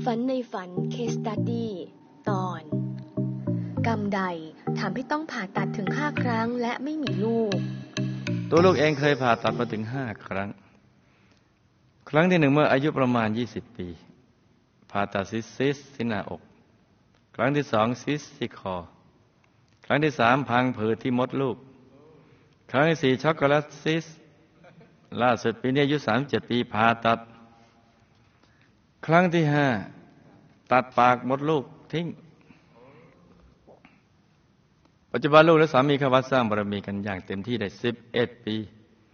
ฝันในฝันเคสสตั๊ดดี้ตอนกรรมใดทำให้ต้องผ่าตัดถึง5 ครั้งและไม่มีลูกตัวลูกเองเคยผ่าตัดมาถึง5 ครั้งครั้งที่1เมื่ออายุประมาณ20 ปีผ่าตัดซิสที่หน้าอกครั้งที่2ซิสที่คอครั้งที่3พังผืดที่มดลูกครั้งที่4ช็อกโกแลตซิสล่าสุดปีนี้อายุ37 ปีผ่าตัดครั้งที่5ตัดปากมดลูกทิ้งปัจจุบันลูกและสามีเข้าวัดสร้างบารมีกันอย่างเต็มที่ได้11 ปี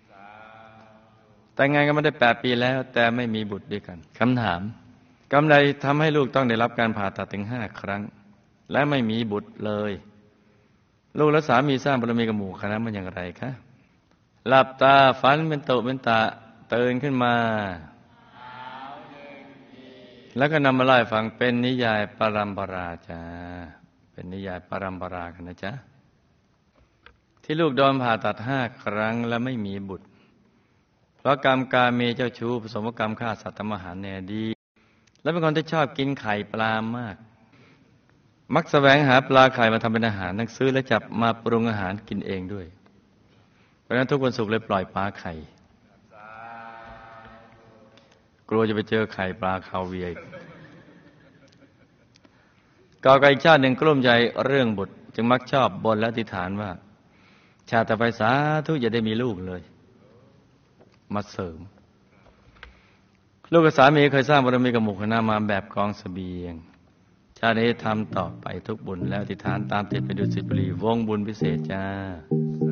แต่งงานกันมาได้8 ปีแล้วแต่ไม่มีบุตรด้วยกันคำถามกรรมใดทำให้ลูกต้องได้รับการผ่าตัดถึง5 ครั้งและไม่มีบุตรเลยลูกและสามีสร้างบารมีกับหมู่คณะมันอย่างไรคะหลับตาฝันเป็นตุเป็นตะตื่นขึ้นมาแล้วก็นำมาเล่าให้ฟังเป็นนิยายปรัมปราจ้าเป็นนิยายปรัมปรากันนะจ๊ะที่ลูกโดนผ่าตัด5 ครั้งและไม่มีบุตรเพราะกรรมกาเมเจ้าชู้ผสมกรรมฆ่าสัตว์ทำอาหารในอดีตและเป็นคนที่ชอบกินไข่ปลามากมักแสวงหาปลาไข่มาทำเป็นอาหารทั้งซื้อและจับมาปรุงอาหารกินเองด้วยเพราะฉะนั้นทุกวันศุกร์เลยปล่อยปลาไข่กลัวจะไปเจอไข่ปลาคาเวียร์ก่อกับอีกชาติหนึ่งกลุ้มใจเรื่องบุตรจึงมักชอบบนและอธิษฐานว่าชาติต่อไปสาธุอย่าได้มีลูกเลยมาเสริมลูกกับสามีเคยสร้างบารมีกับหมู่คณะมาแบบกองเสบียงชาตินี้ทำต่อไปทุกบุญแล้วอธิษฐานตามติดไปดูสิบุรีวงบุญพิเศษจ้า